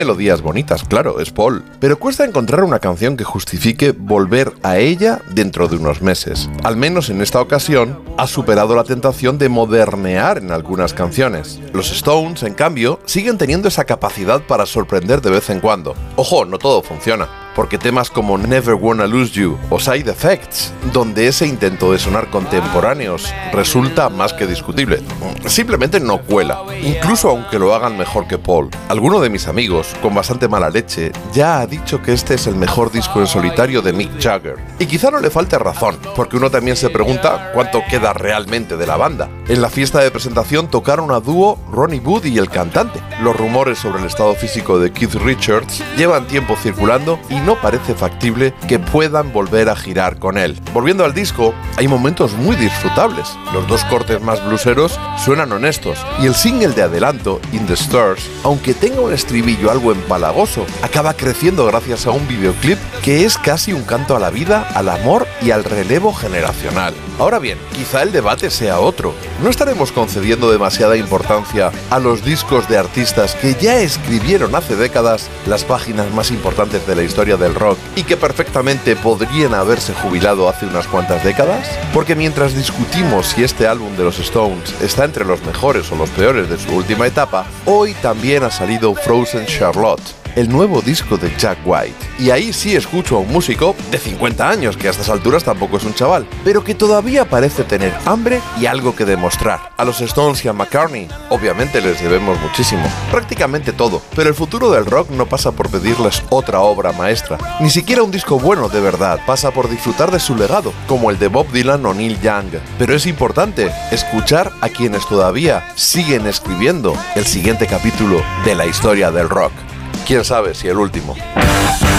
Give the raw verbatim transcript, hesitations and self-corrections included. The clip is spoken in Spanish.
melodías bonitas, claro, es Paul, pero cuesta encontrar una canción que justifique volver a ella dentro de unos meses. Al menos en esta ocasión, ha superado la tentación de modernear en algunas canciones. Los Stones, en cambio, siguen teniendo esa capacidad para sorprender de vez en cuando. Ojo, no todo funciona, porque temas como Never Wanna Lose You o Side Effects, donde ese intento de sonar contemporáneos resulta más que discutible, simplemente no cuela, incluso aunque lo hagan mejor que Paul. Alguno de mis amigos, con bastante mala leche, ya ha dicho que este es el mejor disco en solitario de Mick Jagger. Y quizá no le falte razón, porque uno también se pregunta cuánto queda realmente de la banda. En la fiesta de presentación tocaron a dúo Ronnie Wood y el cantante. Los rumores sobre el estado físico de Keith Richards llevan tiempo circulando y no parece factible que puedan volver a girar con él. Volviendo al disco, hay momentos muy disfrutables. Los dos cortes más bluseros suenan honestos y el single de adelanto, In the Stars, aunque tenga un estribillo algo empalagoso, acaba creciendo gracias a un videoclip que es casi un canto a la vida, al amor y al relevo generacional. Ahora bien, quizá el debate sea otro. ¿No estaremos concediendo demasiada importancia a los discos de artistas que ya escribieron hace décadas las páginas más importantes de la historia del rock y que perfectamente podrían haberse jubilado hace unas cuantas décadas? Porque mientras discutimos si este álbum de los Stones está entre los mejores o los peores de su última etapa, hoy también ha salido Frozen Charlotte, el nuevo disco de Jack White. Y ahí sí escucho a un músico de cincuenta años, que a estas alturas tampoco es un chaval, pero que todavía parece tener hambre y algo que demostrar. A los Stones y a McCartney, obviamente les debemos muchísimo, prácticamente todo, pero el futuro del rock no pasa por pedirles otra obra maestra, ni siquiera un disco bueno de verdad, pasa por disfrutar de su legado, como el de Bob Dylan o Neil Young. Pero es importante escuchar a quienes todavía siguen escribiendo el siguiente capítulo de la historia del rock. Quién sabe si el último.